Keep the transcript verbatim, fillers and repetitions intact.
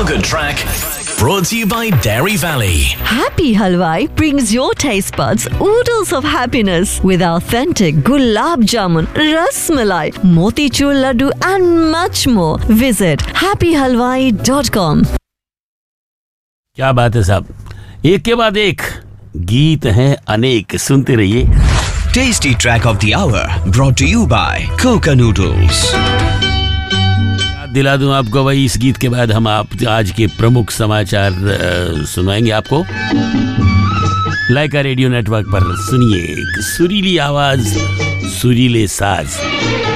good track. Brought to you by Dairy Valley. Happy Halwai brings your taste buds oodles of happiness with authentic gulab jamun, ras malai, motichur laddu and much more. Visit happy halwai dot com. क्या बात है साहब, एक के बाद एक गीत हैं अनेक, सुनते रहिए. Tasty track of the hour brought to you by Coca Noodles. दिला दूं आपको भाई, इस गीत के बाद हम आप आज के प्रमुख समाचार सुनाएंगे आपको. लाइका रेडियो नेटवर्क पर सुनिए एक सुरीली आवाज, सुरीले साज.